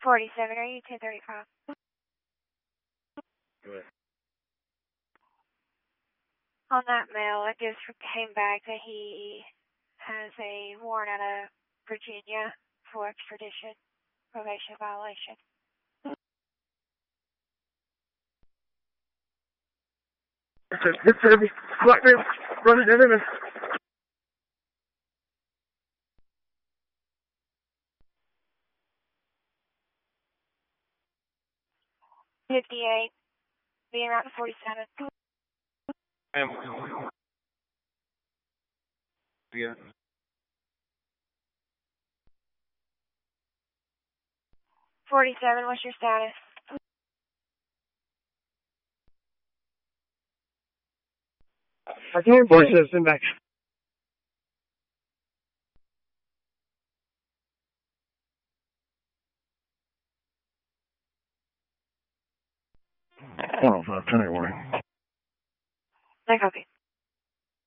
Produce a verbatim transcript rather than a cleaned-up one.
forty-seven, are you ten thirty-five? Go ahead. On that mail, it just came back that he has a warrant out of Virginia for extradition, probation violation. It's heavy. Black man, running in him. fifty-eight, being around forty-seven. Um, yeah. forty-seven, what's your status? I can't voice this in back. one oh five, ten eight warning. No copy.